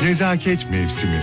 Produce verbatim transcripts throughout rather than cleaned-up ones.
Nezaket mevsimi.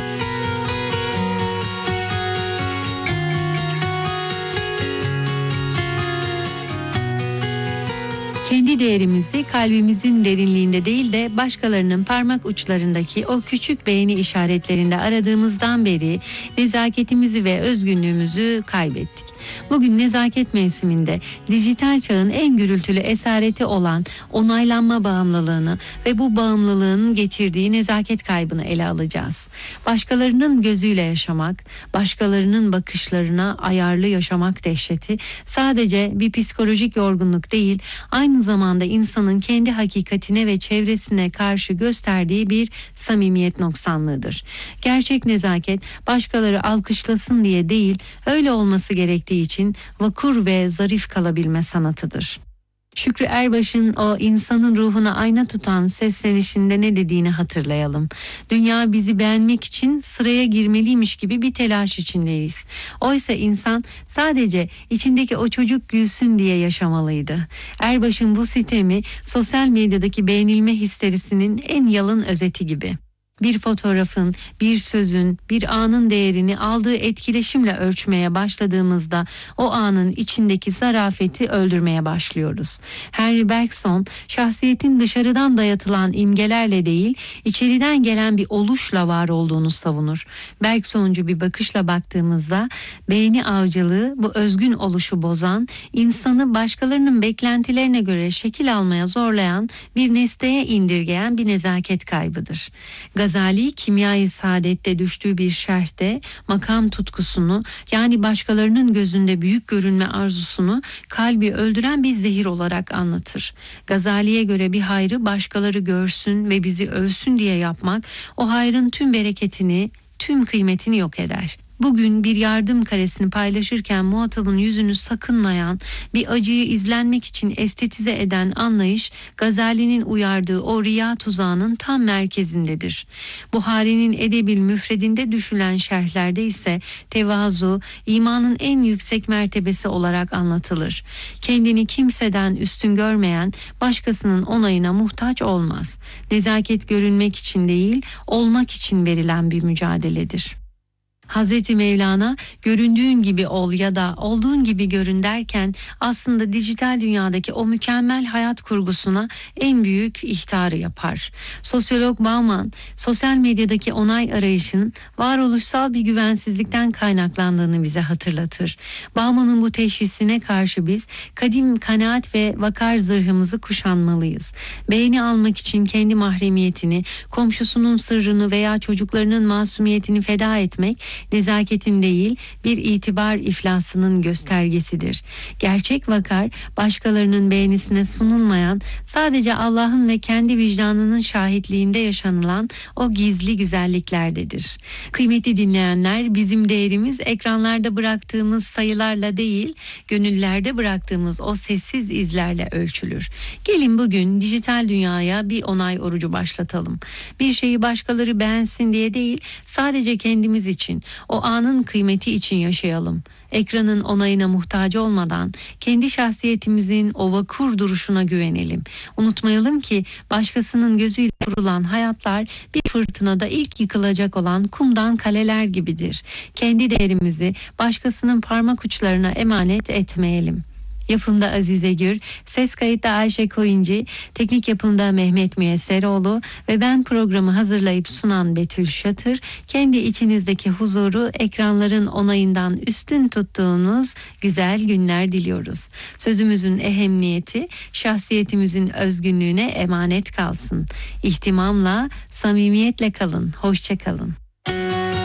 Kendi değerimizi kalbimizin derinliğinde değil de başkalarının parmak uçlarındaki o küçük beğeni işaretlerinde aradığımızdan beri nezaketimizi ve özgünlüğümüzü kaybettik. Bugün nezaket mevsiminde dijital çağın en gürültülü esareti olan onaylanma bağımlılığını ve bu bağımlılığın getirdiği nezaket kaybını ele alacağız. Başkalarının gözüyle yaşamak, başkalarının bakışlarına ayarlı yaşamak dehşeti sadece bir psikolojik yorgunluk değil, aynı zamanda insanın kendi hakikatine ve çevresine karşı gösterdiği bir samimiyet noksanlığıdır. Gerçek nezaket başkaları alkışlasın diye değil, öyle olması gerektiği için vakur ve zarif kalabilme sanatıdır. Şükrü Erbaş'ın o insanın ruhuna ayna tutan seslenişinde ne dediğini hatırlayalım. Dünya bizi beğenmek için sıraya girmeliymiş gibi bir telaş içindeyiz. Oysa insan sadece içindeki o çocuk gülsün diye yaşamalıydı. Erbaş'ın bu sitemi sosyal medyadaki beğenilme histerisinin en yalın özeti gibi. Bir fotoğrafın, bir sözün, bir anın değerini aldığı etkileşimle ölçmeye başladığımızda o anın içindeki zarafeti öldürmeye başlıyoruz. Henry Bergson, şahsiyetin dışarıdan dayatılan imgelerle değil, içeriden gelen bir oluşla var olduğunu savunur. Bergsoncu bir bakışla baktığımızda beğeni avcılığı bu özgün oluşu bozan, insanı başkalarının beklentilerine göre şekil almaya zorlayan, bir nesneye indirgeyen bir nezaket kaybıdır. Gazali, Kimya-i Saadet'te düştüğü bir şerhte makam tutkusunu, yani başkalarının gözünde büyük görünme arzusunu kalbi öldüren bir zehir olarak anlatır. Gazali'ye göre bir hayrı başkaları görsün ve bizi övsün diye yapmak, o hayrın tüm bereketini, tüm kıymetini yok eder. Bugün bir yardım karesini paylaşırken muhatabın yüzünü sakınmayan, bir acıyı izlenmek için estetize eden anlayış, Gazali'nin uyardığı o riya tuzağının tam merkezindedir. Buhari'nin Edebil Müfredinde düşülen şerhlerde ise tevazu, imanın en yüksek mertebesi olarak anlatılır. Kendini kimseden üstün görmeyen, başkasının onayına muhtaç olmaz. Nezaket görünmek için değil, olmak için verilen bir mücadeledir. Hazreti Mevlana, göründüğün gibi ol ya da olduğun gibi görün derken aslında dijital dünyadaki o mükemmel hayat kurgusuna en büyük ihtarı yapar. Sosyolog Bauman, sosyal medyadaki onay arayışının varoluşsal bir güvensizlikten kaynaklandığını bize hatırlatır. Bauman'ın bu teşhisine karşı biz kadim kanaat ve vakar zırhımızı kuşanmalıyız. Beğeni almak için kendi mahremiyetini, komşusunun sırrını veya çocuklarının masumiyetini feda etmek, nezaketin değil bir itibar iflasının göstergesidir. Gerçek vakar başkalarının beğenisine sunulmayan, sadece Allah'ın ve kendi vicdanının şahitliğinde yaşanılan o gizli güzelliklerdedir. Kıymetli dinleyenler, bizim değerimiz ekranlarda bıraktığımız sayılarla değil, gönüllerde bıraktığımız o sessiz izlerle ölçülür. Gelin bugün dijital dünyaya bir onay orucu başlatalım. Bir şeyi başkaları beğensin diye değil, sadece kendimiz için, o anın kıymeti için yaşayalım. Ekranın onayına muhtaç olmadan kendi şahsiyetimizin o vakur duruşuna güvenelim. Unutmayalım ki başkasının gözüyle kurulan hayatlar bir fırtınada ilk yıkılacak olan kumdan kaleler gibidir. Kendi değerimizi başkasının parmak uçlarına emanet etmeyelim. Yapımda Azize Gür, ses kayıtta Ayşe Koyuncu, teknik yapımda Mehmet Müyesseroğlu ve ben programı hazırlayıp sunan Betül Şatır, kendi içinizdeki huzuru ekranların onayından üstün tuttuğunuz güzel günler diliyoruz. Sözümüzün ehemmiyeti şahsiyetimizin özgünlüğüne emanet kalsın. İhtimamla, samimiyetle kalın. Hoşça kalın.